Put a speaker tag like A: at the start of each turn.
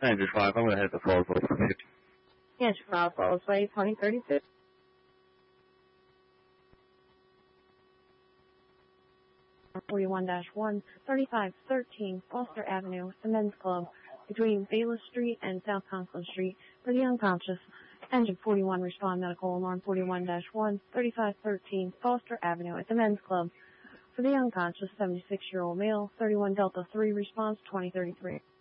A: Andrew 5, I'm going to head to Fallsville.
B: Andrew 5, Fallsville, 2036. 41-1, 3513 Foster Avenue, the Men's Club, between Bayless Street and South Conklin Street, for the unconscious. Engine 41, respond medical alarm 41-1, 3513 Foster Avenue at the Men's Club. For the unconscious, 76-year-old male, 31 Delta 3, response 2033.